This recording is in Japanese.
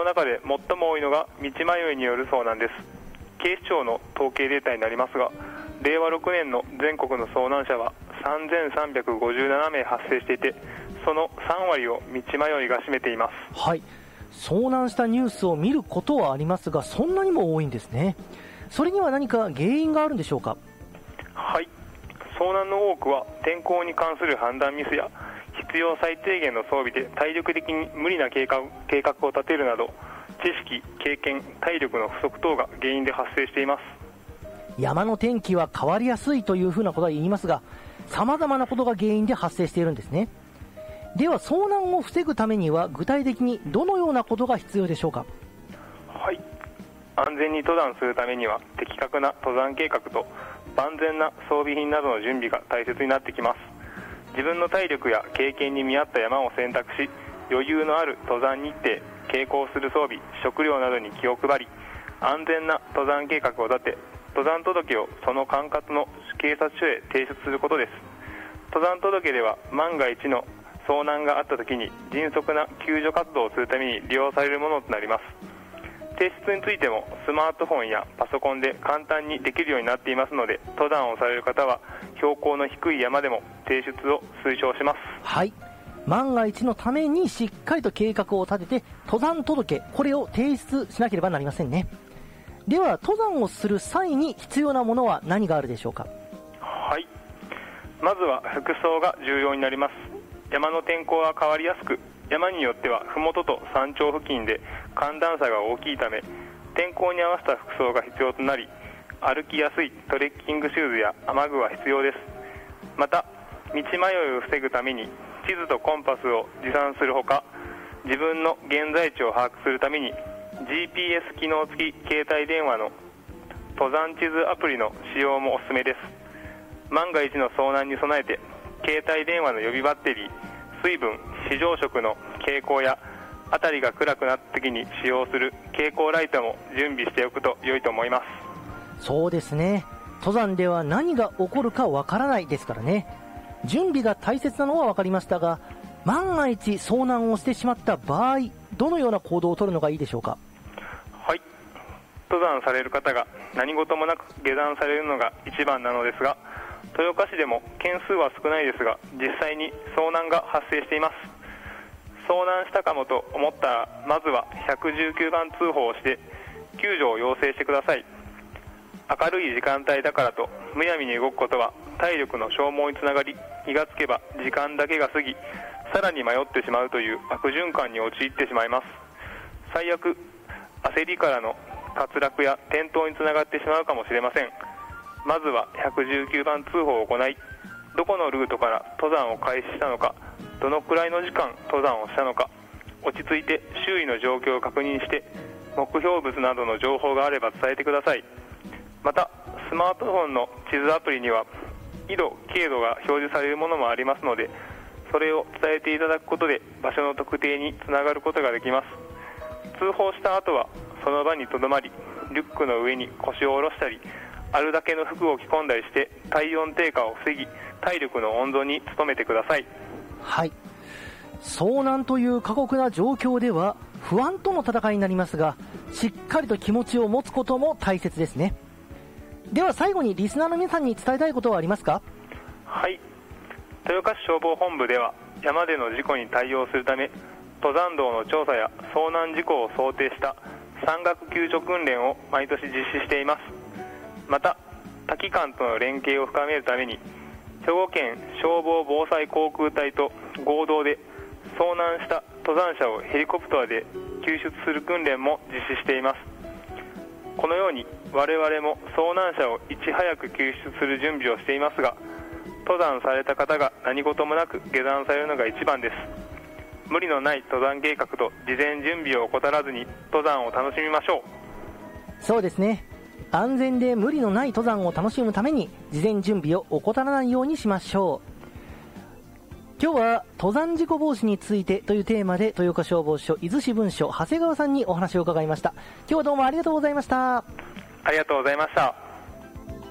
の中で最も多いのが道迷いによる遭難です。警視庁の統計データになりますが、令和6年の全国の遭難者は3357名発生していて、その3割を道迷いが占めています。 はい、遭難したニュースを見ることはありますが、そんなにも多いんですね。それには何か原因があるんでしょうか？ はい、遭難の多くは天候に関する判断ミスや必要最低限の装備で体力的に無理な計画を立てるなど、知識、経験、体力の不足等が原因で発生しています。 山の天気は変わりやすいというふうなことは言いますが、様々なことが原因で発生しているんですね。では遭難を防ぐためには具体的にどのようなことが必要でしょうか？ はい、安全に登山するためには的確な登山計画と万全な装備品などの準備が大切になってきます。自分の体力や経験に見合った山を選択し、余裕のある登山日程、携行する装備、食料などに気を配り、安全な登山計画を立て、登山届をその管轄の警察署へ提出することです。登山届では万が一の遭難があったときに迅速な救助活動をするために利用されるものとなります。提出についてもスマートフォンやパソコンで簡単にできるようになっていますので、登山をされる方は標高の低い山でも提出を推奨します。 はい、万が一のためにしっかりと計画を立てて登山届、これを提出しなければなりませんね。では登山をする際に必要なものは何があるでしょうか？ はい、まずは服装が重要になります。山の天候は変わりやすく、山によっては麓と山頂付近で寒暖差が大きいため、天候に合わせた服装が必要となり、歩きやすいトレッキングシューズや雨具は必要です。また道迷いを防ぐために地図とコンパスを持参するほか、自分の現在地を把握するために GPS 機能付き携帯電話の登山地図アプリの使用もおすすめです。万が一の遭難に備えて携帯電話の予備バッテリー、水分、非常食の傾向や辺りが暗くなった時に使用する蛍光ライトも準備しておくと良いと思います。 そうですね、登山では何が起こるかわからないですからね。準備が大切なのは分かりましたが、万が一遭難をしてしまった場合、どのような行動を取るのがいいでしょうか？ はい、登山される方が何事もなく下山されるのが一番なのですが、豊岡市でも件数は少ないですが、実際に遭難が発生しています。遭難したかもと思ったら、まずは119番通報をして救助を要請してください。明るい時間帯だからとむやみに動くことは体力の消耗につながり、気がつけば時間だけが過ぎ、さらに迷ってしまうという悪循環に陥ってしまいます。最悪、焦りからの滑落や転倒につながってしまうかもしれません。まずは119番通報を行い、どこのルートから登山を開始したのか、どのくらいの時間登山をしたのか、落ち着いて周囲の状況を確認して、目標物などの情報があれば伝えてください。またスマートフォンの地図アプリには緯度、経度が表示されるものもありますので、それを伝えていただくことで場所の特定につながることができます。通報した後はその場にとどまり、リュックの上に腰を下ろしたり、あるだけの服を着込んだりして体温低下を防ぎ、体力の温存に努めてください。 はい、遭難という過酷な状況では不安との戦いになりますが、しっかりと気持ちを持つことも大切ですね。では最後にリスナーの皆さんに伝えたいことはありますか？ はい、豊岡市消防本部では山での事故に対応するため、登山道の調査や遭難事故を想定した山岳救助訓練を毎年実施しています。また他機関との連携を深めるために、兵庫県消防防災航空隊と合同で遭難した登山者をヘリコプターで救出する訓練も実施しています。このように我々も遭難者をいち早く救出する準備をしていますが、登山された方が何事もなく下山されるのが一番です。無理のない登山計画と事前準備を怠らずに登山を楽しみましょう。 そうですね、安全で無理のない登山を楽しむために事前準備を怠らないようにしましょう。今日は登山事故防止についてというテーマで、豊岡消防署伊豆支分署長谷川さんにお話を伺いました。今日はどうもありがとうございました。 ありがとうございました。